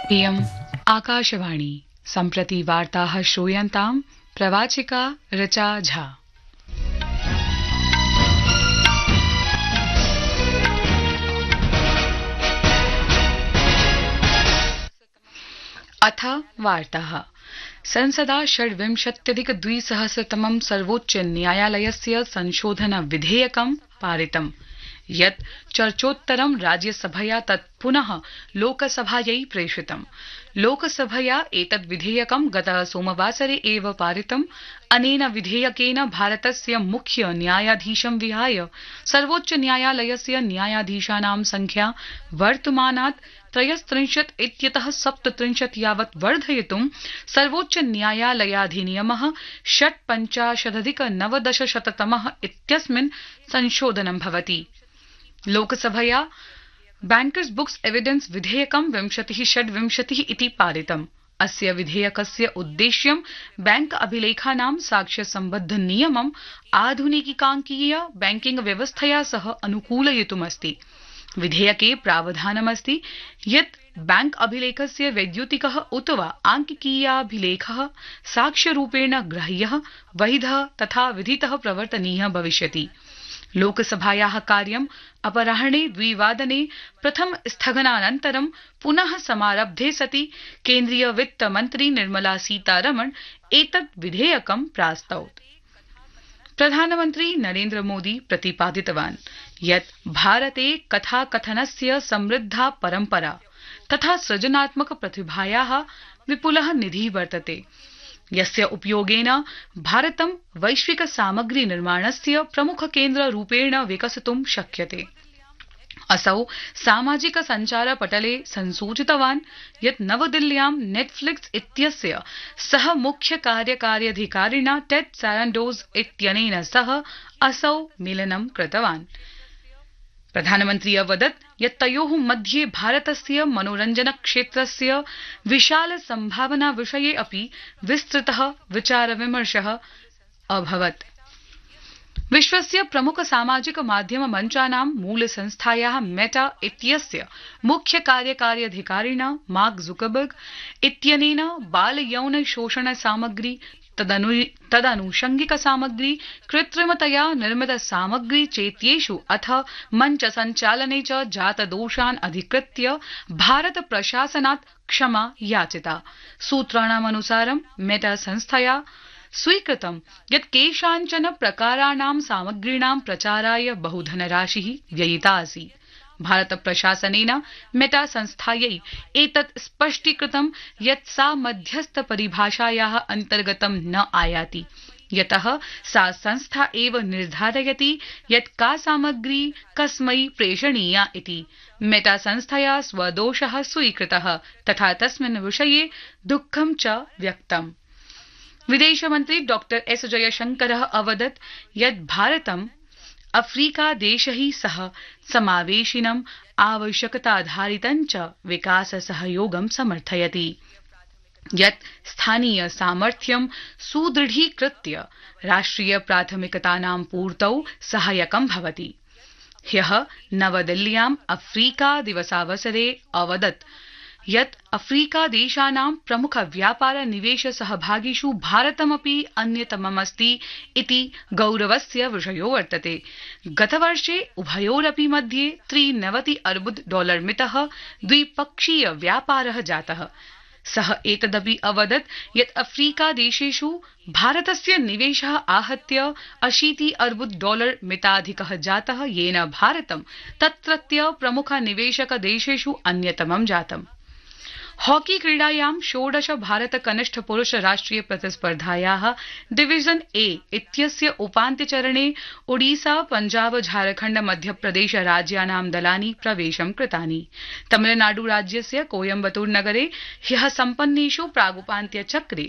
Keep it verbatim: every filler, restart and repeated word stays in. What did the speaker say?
इयम् आकाशवाणी सम्प्रति वार्ताः श्रूयन्ताम् प्रवाचिका ऋचा झा। अथ वार्ताः। संसदा षड्विंशत्यधिक द्विसहस्रतमं सर्वोच्च न्यायालयस्य संशोधन विधेयकं पारितम्, यत् चर्चोत्तरं राज्यसभया तत् पुनः लोकसभायै प्रेषितम्। लोकसभया एतद् विधेयकं गत सोमवासरे एव पारितम्। अनेन विधेयकेन भारतस्य मुख्य न्यायाधीशं विहाय सर्वोच्च न्यायालयस्य न्यायाधीशानां संख्या वर्तमानात् त्रयस्त्रिंशत् इत्यतः सप्तत्रिंशत् यावत् वर्धयितुं सर्वोच्च न्यायालयाधिनियमः षट्पञ्चाशदधिक नवदशशततमः इत्यस्मिन् संशोधनं भवति। लोकसभया बैंकर्स बुक्स एविडेंस विधेयकं विंशतिः षड्विंशतिः इति पारितम्। अस्य विधेयकस्य उद्देश्यं बैंक अभिलेखानां साक्ष्य सम्बद्ध नियमम् आधुनिकीकाङ्कीय बैंकिंग व्यवस्थया सह अनुकूलयितुमस्ति। विधेयके प्रावधानमस्ति यत् बैंक अभिलेखस्य वैद्युतिकः उत वा आंकिकीयाभिलेखः साक्ष्यरूपेण ग्राह्यः, वैधः तथा विधितः प्रवर्तनीयः भविष्यति। लोकसभायाः कार्यम् अपराह्णे द्विवादने प्रथम स्थगनानन्तरं पुनः समारब्धे सति केन्द्रीय वित्त मन्त्री निर्मला सीतारमण एतत् विधेयकं प्रास्तौत्। प्रधानमन्त्री नरेन्द्र मोदी प्रतिपादितवान् यत् भारते कथाकथनस्य समृद्धा परम्परा तथा सृजनात्मक प्रतिभायाः विपुलः निधिः वर्तते, यस्य उपयोगेन भारतं वैश्विक सामग्री निर्माणस्य प्रमुख केन्द्ररूपेण विकसितुं शक्यते। असौ सामाजिक सञ्चार पटले संसूचितवान् यत् नवदिल्ल्यां नेटफ्लिक्स इत्यस्य सह मुख्य कार्यकार्यधिकारिणा टेड सैरण्डोज इत्यनेन सह असौ मेलनं कृतवान्। प्रधानमन्त्री अवदत् यत् तयोः मध्ये भारतस्य मनोरञ्जन क्षेत्रस्य विशाल सम्भावना विषये अपि विस्तृतः विचारविमर्शः अभवत्। विश्वस्य प्रमुख सामाजिक माध्यम मञ्चानां मूलसंस्थायाः मेटा इत्यस्य मुख्य कार्यकार्यधिकारिणा मार्क जुकरबर्ग इत्यनेन बालयौन शोषण सामग्री, तदनुषंगिक सामग्री, कृत्रिमतया निर्मित सामग्री चेत्येषु अथ मंच संचालने च जातदोषान् अधिकृत्य भारत प्रशासनात् क्षमा याचिता। सूत्राणामनुसारं मेटा संस्थया स्वीकृतं यत् केषाञ्चन प्रकाराणां सामग्रीणां प्रचाराय बहुधनराशिः व्ययिता आसीत्। भारत प्रशासनेन मेटा संस्थायै एतत् स्पष्टीकृतं यत् सा मध्यस्थ परिभाषायाः अन्तर्गतं न आयाति, यतः सा संस्था एव निर्धारयति यत् का सामग्री कस्मै प्रेषणीया इति। मेटा संस्थया स्वदोषः स्वीकृतः तथा तस्मिन् विषये दुःखं च व्यक्तम्। विदेशमन्त्री डॉक्टर एस जयशंकरः अवदत् यत् भारतं अफ्रीका देशैः सह समावेशिनम् आवश्यकताधारितं च विकास सहयोगं समर्थयति, यत् स्थानीय सामर्थ्यं सुदृढीकृत्य राष्ट्रिय प्राथमिकतानां पूर्तौ सहायकं भवति। ह्यः नवदिल्ल्याम् अफ्रीका दिवसावसरे अवदत् यत् अफ्रीका देशानां प्रमुख व्यापार निवेश सहभागिषु भारतमपि अन्यतममस्ति इति गौरवस्य विषयो वर्तते। गतवर्षे उभयोरपि मध्ये त्रिनवति अर्बुद डॉलर मितः द्विपक्षीय व्यापारः जातः। सः एतदपि अवदत् यत् अफ्रीका देशेषु भारतस्य निवेशः आहत्य अशीति अर्बुद डॉलर मिताधिकः जातः, येन भारतं तत्रत्य प्रमुख निवेशक देशेषु अन्यतमं जातम्। हॉकी क्रीडायां षोडश भारत कनिष्ठ पुरुष राष्ट्रिय प्रतिस्पर्धायाः डिविजन ए इत्यस्य उपान्त्यचरणे ओडिसा, पञ्जाब, झारखण्ड, मध्यप्रदेश राज्यानां दलानि प्रवेशं कृतानि। तमिलनाडु राज्यस्य कोयम्बटूर नगरे ह्यः सम्पन्नेषु प्रागुपान्त्यचक्रे